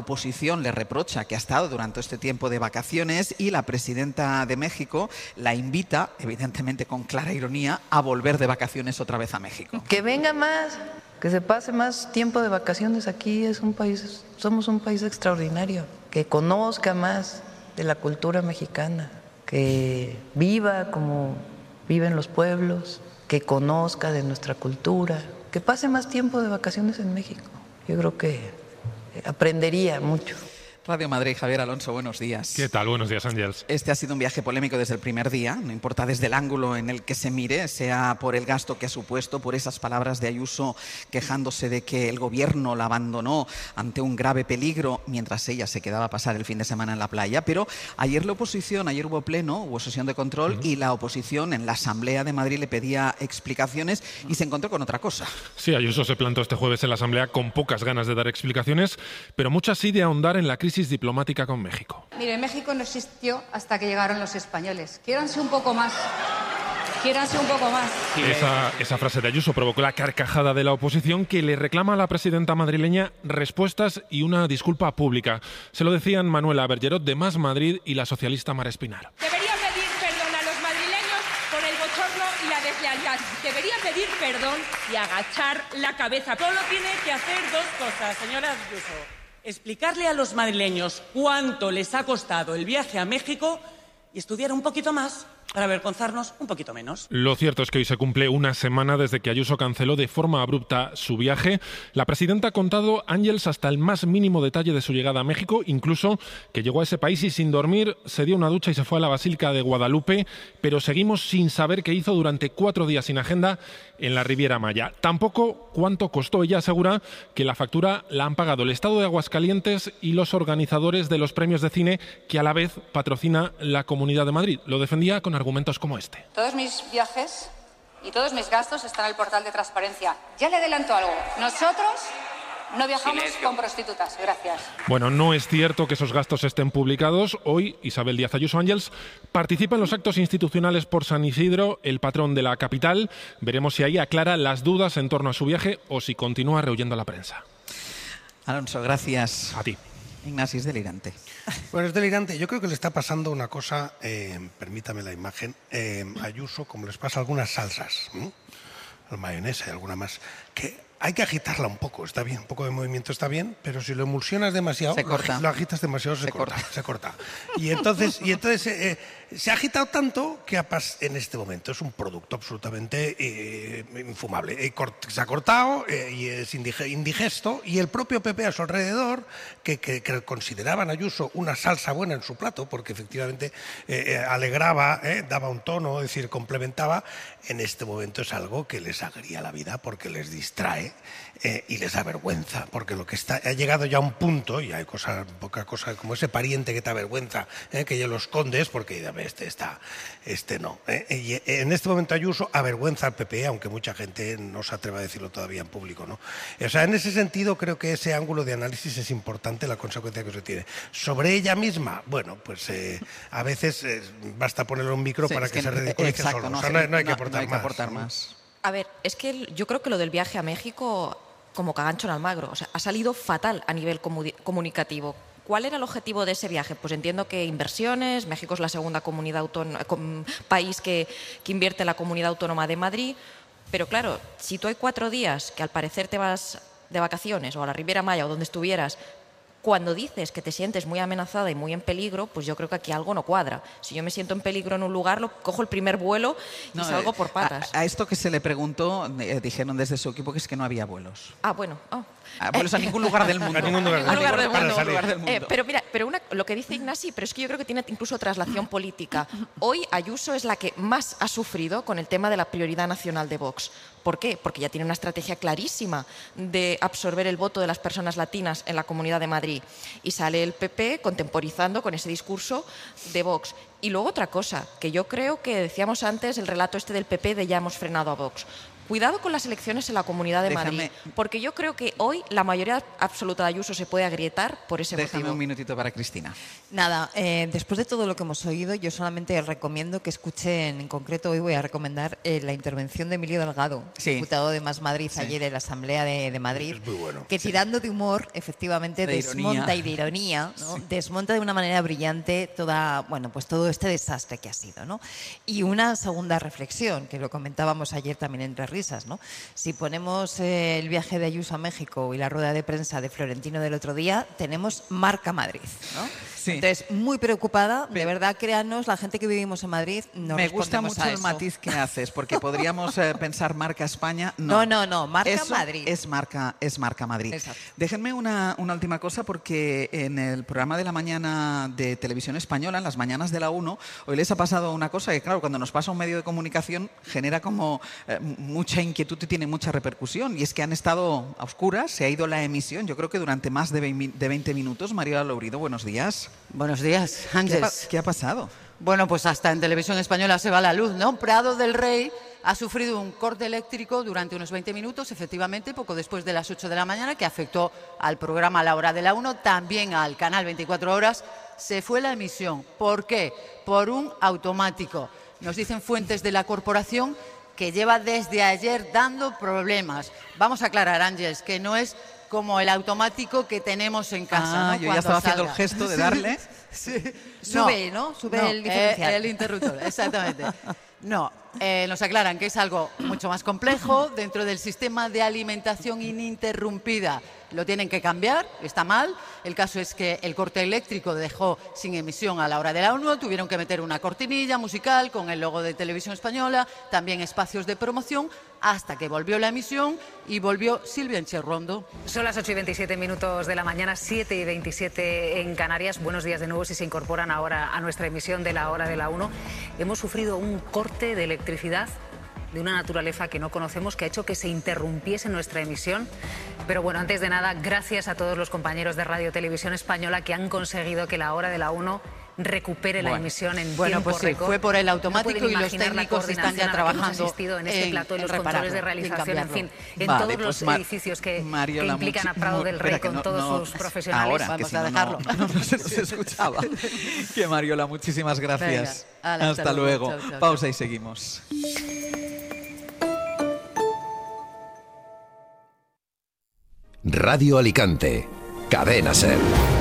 oposición le reprocha que ha estado durante este tiempo de vacaciones y la presidenta de México la invita, evidentemente con clara ironía, a volver de vacaciones otra vez a México. Que venga más, que se pase más tiempo de vacaciones aquí. Somos un país extraordinario, que conozca más de la cultura mexicana, que viva como viven los pueblos, que conozca de nuestra cultura, que pase más tiempo de vacaciones en México. Yo creo que aprendería mucho. Radio Madrid, Javier Alonso, buenos días. ¿Qué tal? Buenos días, Ángels. Este ha sido un viaje polémico desde el primer día, no importa desde el ángulo en el que se mire, sea por el gasto que ha supuesto, por esas palabras de Ayuso quejándose de que el gobierno la abandonó ante un grave peligro mientras ella se quedaba a pasar el fin de semana en la playa. Pero ayer hubo pleno, hubo sesión de control y la oposición en la Asamblea de Madrid le pedía explicaciones y se encontró con otra cosa. Sí, Ayuso se plantó este jueves en la Asamblea con pocas ganas de dar explicaciones, pero muchas sí de ahondar en la crisis diplomática con México. Mire, México no existió hasta que llegaron los españoles. Quiéranse un poco más. Quiéranse un poco más. Esa frase de Ayuso provocó la carcajada de la oposición, que le reclama a la presidenta madrileña respuestas y una disculpa pública. Se lo decían Manuela Bergerot de Más Madrid y la socialista Mar Espinar. Debería pedir perdón a los madrileños por el bochorno y la deslealtad. Debería pedir perdón y agachar la cabeza. Solo tiene que hacer dos cosas, señora Ayuso. Explicarle a los madrileños cuánto les ha costado el viaje a México y estudiar un poquito más para avergonzarnos un poquito menos. Lo cierto es que hoy se cumple una semana desde que Ayuso canceló de forma abrupta su viaje. La presidenta ha contado, Ángels, hasta el más mínimo detalle de su llegada a México, incluso que llegó a ese país y sin dormir se dio una ducha y se fue a la Basílica de Guadalupe, pero seguimos sin saber qué hizo durante 4 días sin agenda en la Riviera Maya. Tampoco cuánto costó. Ella asegura que la factura la han pagado el Estado de Aguascalientes y los organizadores de los premios de cine, que a la vez patrocina la Comunidad de Madrid. Lo defendía con argumentos como este. Todos mis viajes y todos mis gastos están en el portal de transparencia. Ya le adelanto algo. Nosotros no viajamos con prostitutas. Gracias. Bueno, no es cierto que esos gastos estén publicados. Hoy, Isabel Díaz Ayuso, Ángels, participa en los actos institucionales por San Isidro, el patrón de la capital. Veremos si ahí aclara las dudas en torno a su viaje o si continúa rehuyendo a la prensa. Alonso, gracias. A ti. Ignacio, es delirante. Bueno, es delirante. Yo creo que le está pasando una cosa, permítame la imagen, a Ayuso, como les pasa a algunas salsas, la mayonesa y alguna más, que hay que agitarla un poco, está bien, un poco de movimiento está bien, pero si lo emulsionas demasiado, lo agitas demasiado, se corta. Y entonces se ha agitado tanto que en este momento es un producto absolutamente infumable. Se ha cortado y es indigesto, y el propio PP a su alrededor, que consideraban a Ayuso una salsa buena en su plato, porque efectivamente alegraba, daba un tono, es decir, complementaba, en este momento es algo que les agria la vida porque les distrae y les da vergüenza, porque ha llegado ya a un punto, y hay poca cosa como ese pariente que te avergüenza, que ya lo escondes porque este no. Y en este momento Ayuso avergüenza al PP, aunque mucha gente no se atreva a decirlo todavía en público, ¿no? O sea, en ese sentido creo que ese ángulo de análisis es importante, la consecuencia que se tiene. Sobre ella misma, bueno, pues a veces basta ponerle un micro para que se ridiculice solo. No, o sea, no hay que aportar más. A ver, es que yo creo que lo del viaje a México, como cagancho en Almagro, o sea, ha salido fatal a nivel comunicativo. ¿Cuál era el objetivo de ese viaje? Pues entiendo que inversiones. México es la segunda país que invierte en la Comunidad Autónoma de Madrid. Pero claro, si tú hay 4 días que al parecer te vas de vacaciones o a la Riviera Maya o donde estuvieras, cuando dices que te sientes muy amenazada y muy en peligro, pues yo creo que aquí algo no cuadra. Si yo me siento en peligro en un lugar, cojo el primer vuelo y salgo por patas. A esto que se le preguntó, dijeron desde su equipo que es que no había vuelos. Ah, bueno. Vuelos a ningún lugar del mundo. A ningún lugar del mundo. Pero mira, lo que dice Ignasi, pero es que yo creo que tiene incluso traslación política. Hoy Ayuso es la que más ha sufrido con el tema de la prioridad nacional de Vox. ¿Por qué? Porque ya tiene una estrategia clarísima de absorber el voto de las personas latinas en la Comunidad de Madrid. Y sale el PP contemporizando con ese discurso de Vox. Y luego otra cosa, que yo creo que decíamos antes el relato este del PP de ya hemos frenado a Vox. cuidado con las elecciones en la Comunidad de Madrid, porque yo creo que hoy la mayoría absoluta de Ayuso se puede agrietar por ese motivo. Déjame un minutito para Cristina. Nada, después de todo lo que hemos oído, yo solamente recomiendo que escuchen, en concreto hoy voy a recomendar la intervención de Emilio Delgado, diputado de Más Madrid, ayer en la Asamblea de Madrid, es muy bueno, que tirando de humor, efectivamente, desmonta y de ironía, ¿no? Desmonta de una manera brillante todo este desastre que ha sido, ¿no? Y una segunda reflexión, que lo comentábamos ayer también entre risas, ¿no? Si ponemos el viaje de Ayuso a México y la rueda de prensa de Florentino del otro día, tenemos marca Madrid, ¿no? Sí. Entonces, muy preocupada, de verdad, créanos, la gente que vivimos en Madrid no me gusta mucho el matiz que haces, porque podríamos pensar marca España. No, marca Madrid. Es marca Madrid. Exacto. Déjenme una última cosa, porque en el programa de la mañana de Televisión Española, en las mañanas de la 1, hoy les ha pasado una cosa que, claro, cuando nos pasa un medio de comunicación genera como mucha inquietud y tiene mucha repercusión, y es que han estado a oscuras, se ha ido la emisión, yo creo que durante más de 20 minutos. Mariola Lourido, buenos días. Buenos días, Ángeles. ¿Qué ha pasado? Bueno, pues hasta en Televisión Española se va la luz, ¿no? Prado del Rey ha sufrido un corte eléctrico durante unos 20 minutos, efectivamente, poco después de las 8 de la mañana, que afectó al programa La Hora de la 1, también al canal 24 Horas. Se fue la emisión. ¿Por qué? Por un automático. Nos dicen fuentes de la corporación que lleva desde ayer dando problemas. Vamos a aclarar, Ángeles, que no es como el automático que tenemos en casa, ¿no? Yo ya estaba haciendo el gesto de darle. Sí. Sube el diferencial. El interruptor, exactamente. No, nos aclaran que es algo mucho más complejo dentro del sistema de alimentación ininterrumpida. Lo tienen que cambiar, está mal. El caso es que el corte eléctrico dejó sin emisión a La Hora de la 1. Tuvieron que meter una cortinilla musical con el logo de Televisión Española, también espacios de promoción, hasta que volvió la emisión y volvió Silvia Encherrondo. Son las 8:27 de la mañana, 7:27 en Canarias. Buenos días de nuevo si se incorporan ahora a nuestra emisión de La Hora de la 1. Hemos sufrido un corte de electricidad de una naturaleza que no conocemos, que ha hecho que se interrumpiese nuestra emisión. Pero bueno, antes de nada, gracias a todos los compañeros de Radio Televisión Española que han conseguido que La Hora de la 1 recupere la emisión en tiempo pues récord. Fue por el automático y los técnicos están ya trabajando en este plató, en los controles de realización, en fin, en todos los edificios que implican a Prado del Rey con todos sus profesionales. Ahora, vamos a dejarlo. No se nos escuchaba. Que Mariola, muchísimas gracias. Venga, hasta luego. Chao, chao, pausa y seguimos. Radio Alicante, Cadena SER.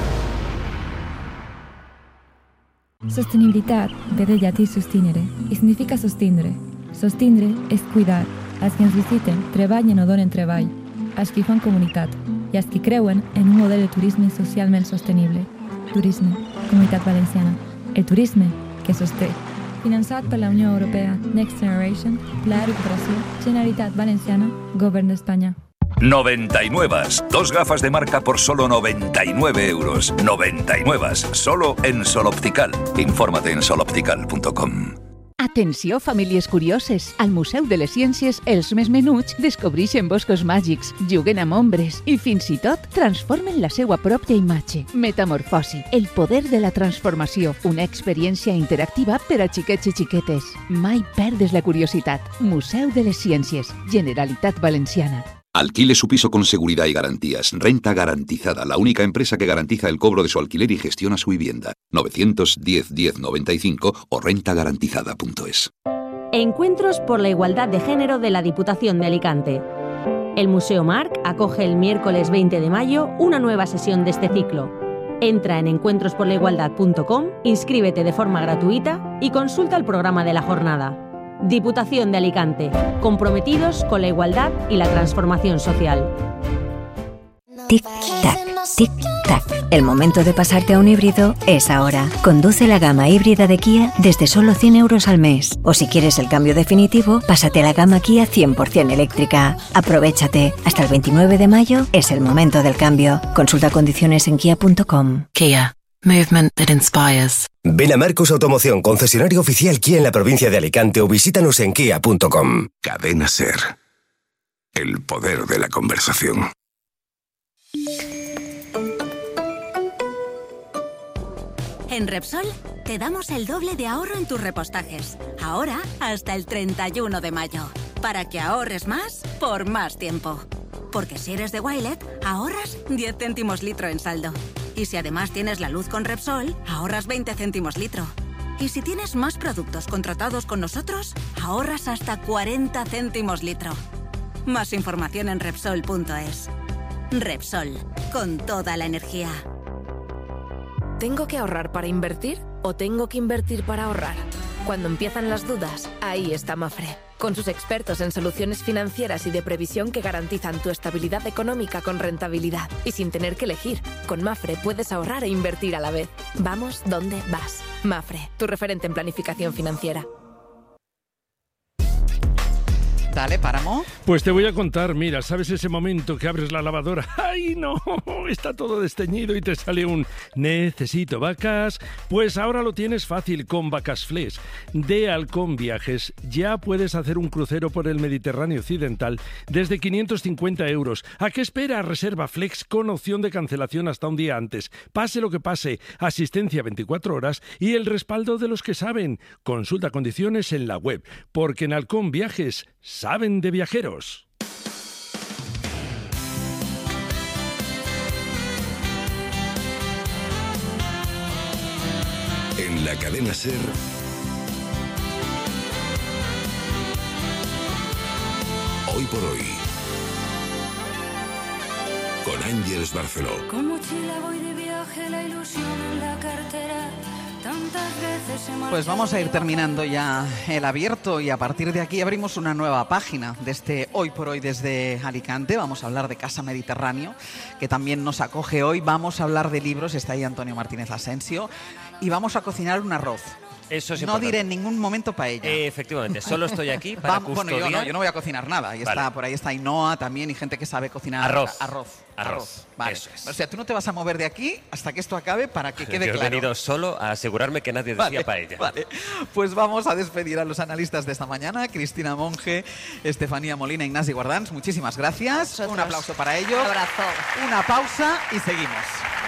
Sostenibilità vede gli atti sostenere e significa sostindre. Sostindre és cuidar. Els que ens visiten treballen o donen treball, els que fan comunitat i els que creuen en un model de turisme socialment sostenible. Turisme, Comunitat Valenciana. El turisme que sosté. Finançat per la Unió Europea, Next Generation, Pla de Recuperació, Generalitat Valenciana, Govern d'Espanya. 99. 2 gafas de marca por solo 99 euros. 99. Solo en Sol Optical. Infórmate en soloptical.com. Atenció, famílies curioses! Al Museu de les Ciències, els més menuts descobreixen boscos màgics, juguen amb ombres i fins i tot transformen la seva pròpia imatge. Metamorfosi, el poder de la transformació, una experiència interactiva per a xiquets i xiquetes. Mai perdes la curiositat. Museu de les Ciències, Generalitat Valenciana. Alquile su piso con seguridad y garantías. Renta Garantizada, la única empresa que garantiza el cobro de su alquiler y gestiona su vivienda. 910 1095 o rentagarantizada.es. Encuentros por la Igualdad de Género de la Diputación de Alicante. El Museo Marc acoge el miércoles 20 de mayo una nueva sesión de este ciclo. Entra en encuentrosporlaigualdad.com, inscríbete de forma gratuita y consulta el programa de la jornada. Diputación de Alicante, comprometidos con la igualdad y la transformación social. Tic-tac, tic-tac. El momento de pasarte a un híbrido es ahora. Conduce la gama híbrida de Kia desde solo 100 euros al mes. O si quieres el cambio definitivo, pásate a la gama Kia 100% eléctrica. Aprovechate. Hasta el 29 de mayo es el momento del cambio. Consulta condiciones en kia.com. Kia. Movement that inspires. Ven a Marcos Automoción, concesionario oficial Kia en la provincia de Alicante, o visítanos en kia.com. Cadena SER. El poder de la conversación. En Repsol te damos el doble de ahorro en tus repostajes. Ahora hasta el 31 de mayo. para que ahorres más por más tiempo. Porque si eres de Wilet, ahorras 10 céntimos litro en saldo. Y si además tienes la luz con Repsol, ahorras 20 céntimos litro. Y si tienes más productos contratados con nosotros, ahorras hasta 40 céntimos litro. Más información en Repsol.es. Repsol, con toda la energía. ¿Tengo que ahorrar para invertir o tengo que invertir para ahorrar? Cuando empiezan las dudas, ahí está Mafre, con sus expertos en soluciones financieras y de previsión que garantizan tu estabilidad económica con rentabilidad. Y sin tener que elegir, con Mafre puedes ahorrar e invertir a la vez. Vamos donde vas. Mafre, tu referente en planificación financiera. Dale, Páramo. Pues te voy a contar, mira, ¿sabes ese momento que abres la lavadora? ¡Ay, no! Está todo desteñido y te sale un necesito vacas. Pues ahora lo tienes fácil con Vacas Flex. De Halcón Viajes ya puedes hacer un crucero por el Mediterráneo occidental desde 550 euros. ¿A qué esperas? Reserva Flex con opción de cancelación hasta un día antes. Pase lo que pase, asistencia 24 horas y el respaldo de los que saben. Consulta condiciones en la web, porque en Halcón Viajes saben de viajeros. En la cadena SER, Hoy por Hoy, con Ángeles Barceló. Con mochila voy de viaje, la ilusión en la cartera. Pues vamos a ir terminando ya el abierto y a partir de aquí abrimos una nueva página de este Hoy por Hoy desde Alicante. Vamos a hablar de Casa Mediterráneo, que también nos acoge hoy. Vamos a hablar de libros, está ahí Antonio Martínez Asensio, y vamos a cocinar un arroz. Eso es no importante. diré en ningún momento paella. Efectivamente, solo estoy aquí para custodiar. Bueno, yo no voy a cocinar nada. Y vale. Por ahí está Ainhoa también y gente que sabe cocinar Arroz. Vale. Eso es. O sea, tú no te vas a mover de aquí hasta que esto acabe para que quede Yo claro. he venido solo a asegurarme que nadie decía paella. Vale. Pues vamos a despedir a los analistas de esta mañana. Cristina Monge, Estefanía Molina, Ignasi Guardans. Muchísimas gracias. Un aplauso para ellos. Un abrazo. Una pausa y seguimos.